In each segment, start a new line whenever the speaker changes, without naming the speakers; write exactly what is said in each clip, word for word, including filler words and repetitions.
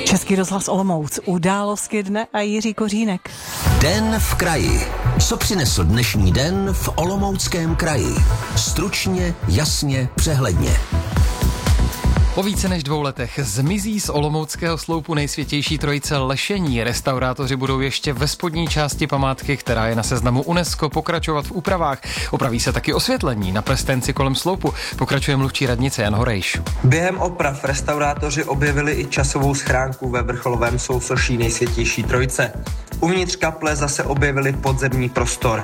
Český rozhlas Olomouc, události dne a Jiří Kořínek.
Den v kraji. Co přinesl dnešní den v Olomouckém kraji? Stručně, jasně, přehledně.
Po více než dvou letech zmizí z olomouckého sloupu nejsvětější trojice lešení. Restaurátoři budou ještě ve spodní části památky, která je na seznamu UNESCO, pokračovat v úpravách. Opraví se taky osvětlení na prstenci kolem sloupu. Pokračuje mluvčí radnice Jan Horejš.
Během oprav restaurátoři objevili i časovou schránku ve vrcholovém sousoší nejsvětější trojice. Uvnitř kaple zase objevili podzemní prostor.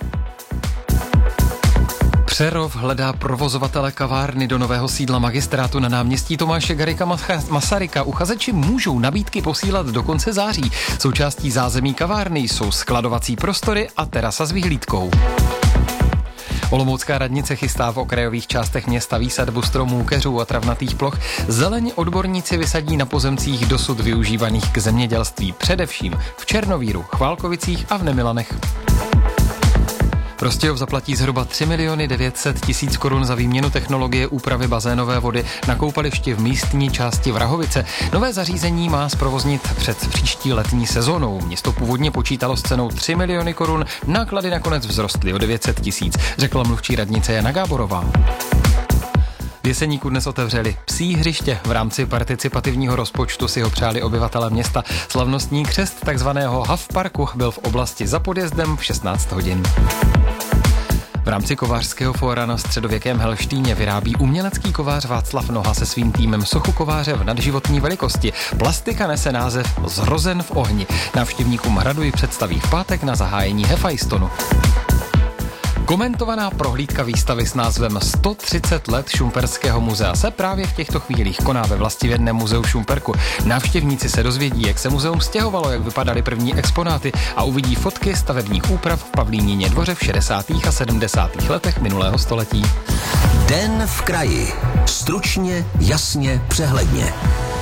Přerov hledá provozovatele kavárny do nového sídla magistrátu na náměstí Tomáše Garrigua Masaryka. Uchazeči můžou nabídky posílat do konce září. Součástí zázemí kavárny jsou skladovací prostory a terasa s vyhlídkou. Olomoucká radnice chystá v okrajových částech města výsadbu stromů, keřů a travnatých ploch. Zeleň odborníci vysadí na pozemcích dosud využívaných k zemědělství, především v Černovíru, Chválkovicích a v Nemilanech. Prostějov zaplatí zhruba tři miliony devět set tisíc korun za výměnu technologie úpravy bazénové vody na koupališti v místní části Vrahovice. Nové zařízení má zprovoznit před příští letní sezónou. Město původně počítalo s cenou tři miliony korun, náklady nakonec vzrostly o devět set tisíc, řekla mluvčí radnice Jana Gáborová. V Jeseníku dnes otevřeli psí hřiště. V rámci participativního rozpočtu si ho přáli obyvatelé města. Slavnostní křest takzvaného Hav Parku byl v oblasti za podjezdem v šestnáct hodin. V rámci kovářského fóra na středověkém Helštíně vyrábí umělecký kovář Václav Noha se svým týmem sochu kováře v nadživotní velikosti. Plastika nese název Zrozen v ohni. Návštěvníkům hradu ji představí v pátek na zahájení Hefajstonu. Komentovaná prohlídka výstavy s názvem sto třicet let Šumperského muzea se právě v těchto chvílích koná ve vlastivědném muzeu Šumperku. Návštěvníci se dozvědí, jak se muzeum stěhovalo, jak vypadaly první exponáty a uvidí fotky stavebních úprav v Pavlínině dvoře v šedesátých a sedmdesátých letech minulého století.
Den v kraji. Stručně, jasně, přehledně.